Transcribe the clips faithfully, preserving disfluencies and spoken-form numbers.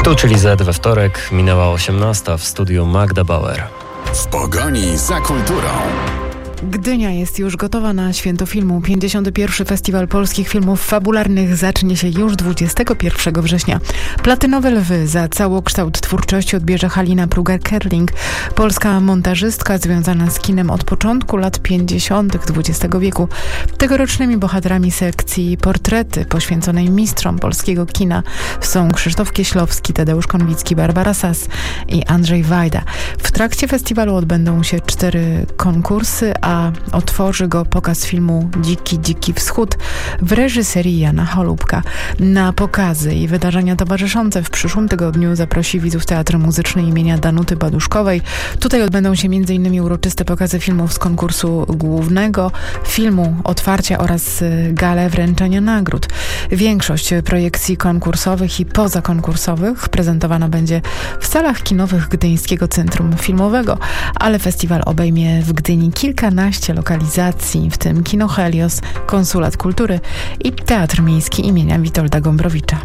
Tu, czyli Z we wtorek, minęła osiemnasta, w studiu Magda Bauer. W pogoni za kulturą. Gdynia jest już gotowa na Święto Filmu. pięćdziesiąty pierwszy Festiwal Polskich Filmów Fabularnych zacznie się już dwudziestego pierwszego września. Platynowe lwy za całokształt twórczości odbierze Halina Pruger-Kerling, polska montażystka związana z kinem od początku lat pięćdziesiątych dwudziestego wieku. Tegorocznymi bohaterami sekcji Portrety poświęconej mistrzom polskiego kina są Krzysztof Kieślowski, Tadeusz Konwicki, Barbara Sass i Andrzej Wajda. W trakcie festiwalu odbędą się cztery konkursy, a otworzy go pokaz filmu Dziki, Dziki Wschód w reżyserii Jana Holubka. Na pokazy i wydarzenia towarzyszące w przyszłym tygodniu zaprosi widzów Teatr Muzyczny imienia Danuty Baduszkowej. Tutaj odbędą się między innymi uroczyste pokazy filmów z konkursu głównego, filmu otwarcia oraz gale wręczenia nagród. Większość projekcji konkursowych i pozakonkursowych prezentowana będzie w salach kinowych Gdyńskiego Centrum Filmowego, ale festiwal obejmie w Gdyni kilkanaście lokalizacji, w tym Kino Helios, Konsulat Kultury i Teatr Miejski imienia Witolda Gombrowicza.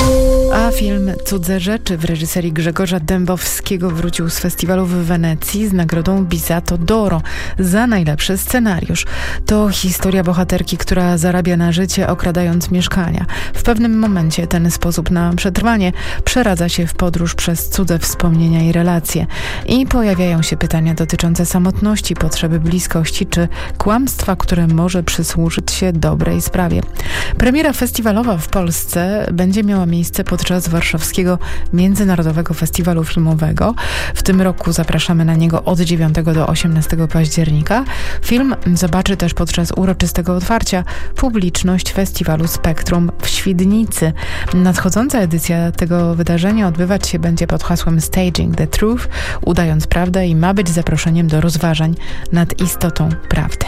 A film Cudze rzeczy w reżyserii Grzegorza Dębowskiego wrócił z festiwalu w Wenecji z nagrodą Bisato d'Oro za najlepszy scenariusz. To historia bohaterki, która zarabia na życie, okradając mieszkania. W pewnym momencie ten sposób na przetrwanie przeradza się w podróż przez cudze wspomnienia i relacje. I pojawiają się pytania dotyczące samotności, potrzeby bliskości czy kłamstwa, które może przysłużyć się dobrej sprawie. Premiera festiwalowa w Polsce będzie miała miejsce podczas warszawskiego Międzynarodowego Festiwalu Filmowego. W tym roku zapraszamy na niego od dziewiątego do osiemnastego października. Film zobaczy też podczas uroczystego otwarcia publiczność festiwalu Spektrum w Świdnicy. Nadchodząca edycja tego wydarzenia odbywać się będzie pod hasłem Staging the Truth, udając prawdę, i ma być zaproszeniem do rozważań nad istotą prawdy.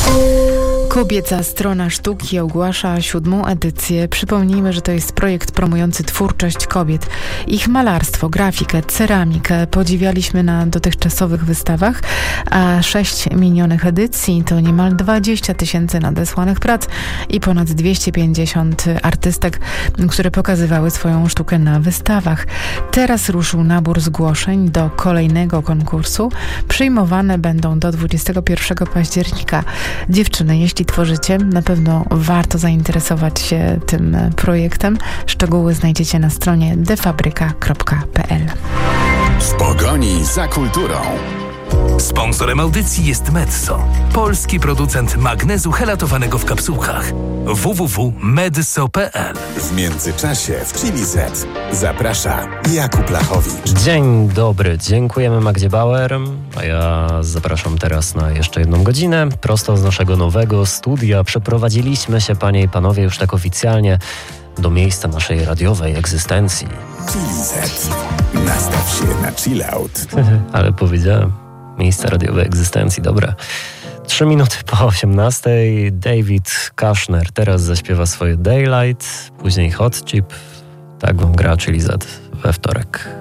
Kobieca Strona Sztuki ogłasza siódmą edycję. Przypomnijmy, że to jest projekt promujący twórczość kobiet, ich malarstwo, grafikę, ceramikę. Podziwialiśmy na dotychczasowych wystawach, a sześć minionych edycji to niemal dwadzieścia tysięcy nadesłanych prac i ponad dwieście pięćdziesiąt artystek, które pokazywały swoją sztukę na wystawach. Teraz ruszył nabór zgłoszeń do kolejnego konkursu. Przyjmowane będą do dwudziestego pierwszego października. Dziewczyny, jeśli tworzycie, na pewno warto zainteresować się tym projektem. Szczegóły znajdziecie na stronie defabryka kropka p l. W pogoni za kulturą. Sponsorem audycji jest Metso, polski producent magnezu helatowanego w kapsułkach. w w w kropka medso kropka p l. W międzyczasie w Chili Z zaprasza Jakub Lachowicz. Dzień dobry, dziękujemy Magdzie Bauer, a ja zapraszam teraz na jeszcze jedną godzinę. Prosto z naszego nowego studia przeprowadziliśmy się, panie i panowie, już tak oficjalnie do miejsca naszej radiowej egzystencji. Chili Z. Nastaw się na chill out. Ale powiedziałem, miejsce radiowej egzystencji, dobra. Trzy minuty po osiemnastej David Kushner teraz zaśpiewa swoje Daylight, później Hot Chip. Tak wam gra Chili Z we wtorek.